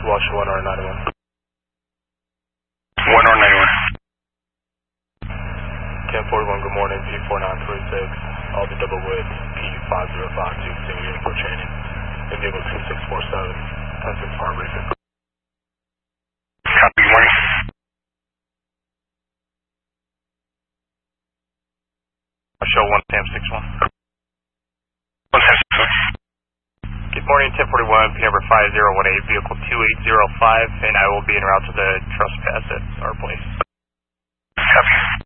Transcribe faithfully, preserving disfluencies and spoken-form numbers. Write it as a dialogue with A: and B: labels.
A: Watch one R ninety-one.
B: one R ninety-one.
A: ten forty-one, good morning, P four nine three six. I'll be double with P five zero five two, continuing for training. In vehicle two six four seven, ten six power briefing.
B: Copy, morning. I'll show one Sam six one. one Sam six one. Good morning, ten forty-one, P number five zero one eight, vehicle two eight zero five, and I will be en route to the trespass at our place.